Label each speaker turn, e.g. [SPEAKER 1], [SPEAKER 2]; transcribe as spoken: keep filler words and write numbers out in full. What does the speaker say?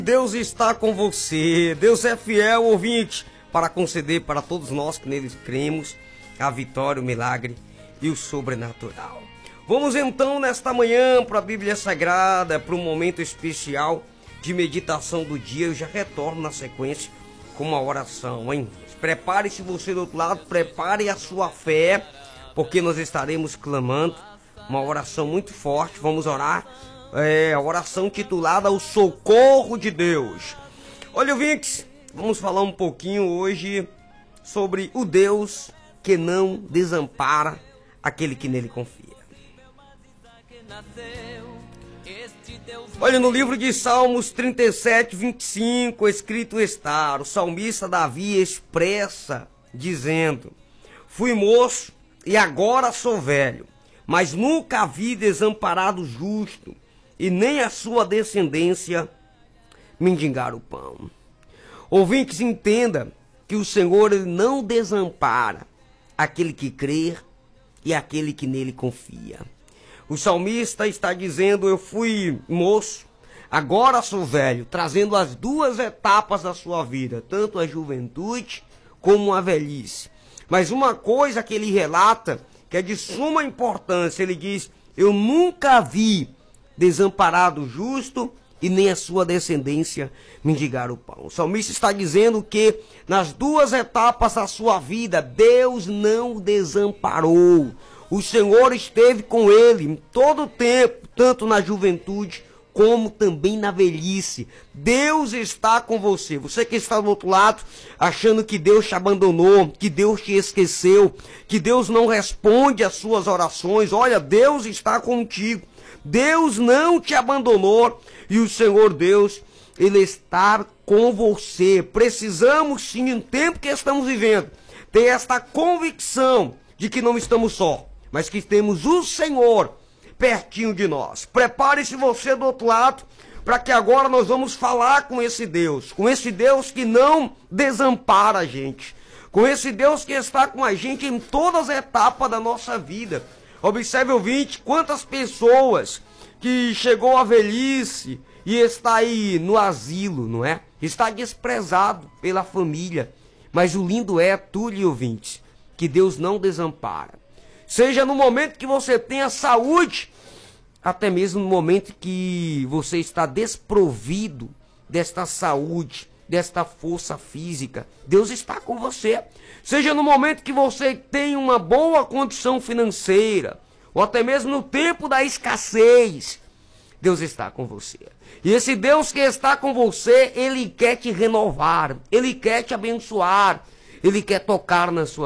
[SPEAKER 1] Deus está com você, Deus é fiel, ouvinte, para conceder para todos nós que neles cremos a vitória, o milagre e o sobrenatural. Vamos então nesta manhã para a Bíblia Sagrada, para um momento especial de meditação do dia. Eu já retorno na sequência com uma oração, hein? Prepare-se você do outro lado, prepare a sua fé, porque nós estaremos clamando uma oração muito forte. Vamos orar, é, a oração titulada O Socorro de Deus. Olha, ouvintes, vamos falar um pouquinho hoje sobre o Deus que não desampara aquele que nele confia. Olha, no livro de Salmos trinta e sete, vinte e cinco, escrito está, o salmista Davi expressa, dizendo: fui moço e agora sou velho, mas nunca vi desamparado justo, e nem a sua descendência mendigar o pão. Ouvintes, entenda que o Senhor ele não desampara aquele que crê e aquele que nele confia. O salmista está dizendo: eu fui moço, agora sou velho, trazendo as duas etapas da sua vida, tanto a juventude como a velhice. Mas uma coisa que ele relata, que é de suma importância, ele diz: eu nunca vi desamparado o justo e nem a sua descendência mendigar o pão. O salmista está dizendo que nas duas etapas da sua vida, Deus não desamparou. O Senhor esteve com ele em todo o tempo, tanto na juventude como também na velhice. Deus está com você. Você que está do outro lado, achando que Deus te abandonou, que Deus te esqueceu, que Deus não responde às suas orações. Olha, Deus está contigo. Deus não te abandonou e o Senhor Deus, Ele está com você. Precisamos sim, no tempo que estamos vivendo, ter esta convicção de que não estamos só, mas que temos o Senhor pertinho de nós. Prepare-se você do outro lado, para que agora nós vamos falar com esse Deus, com esse Deus que não desampara a gente, com esse Deus que está com a gente em todas as etapas da nossa vida. Observe, ouvinte, quantas pessoas que chegou à velhice e está aí no asilo, não é? Está desprezado pela família. Mas o lindo é, Túlio, ouvinte, que Deus não desampara. Seja no momento que você tenha saúde, até mesmo no momento que você está desprovido desta saúde, desta força física, Deus está com você. Seja no momento que você tem uma boa condição financeira, ou até mesmo no tempo da escassez, Deus está com você. E esse Deus que está com você, Ele quer te renovar, Ele quer te abençoar, Ele quer tocar na sua